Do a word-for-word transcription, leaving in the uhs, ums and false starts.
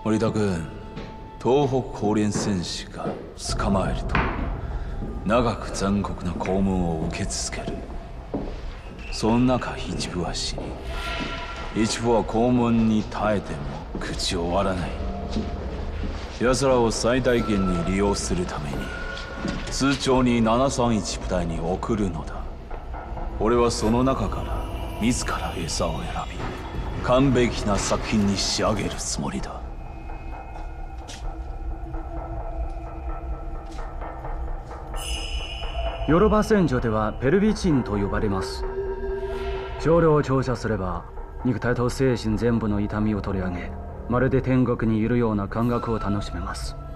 森田君、東北高連戦士が捕まえると長く残酷な拷問を受け続ける。その中一部は死に、一部は拷問に耐えても口を割らない。奴らを最大限に利用するために通帳にななさんいち部隊に送るのだ。俺はその中から自ら餌を選び、完璧な作品に仕上げるつもりだ。 ヨロバ戦場ではペルビチンと呼ばれます。少量を照射すれば肉体と精神全部の痛みを取り上げ、まるで天国にいるような感覚を楽しめます。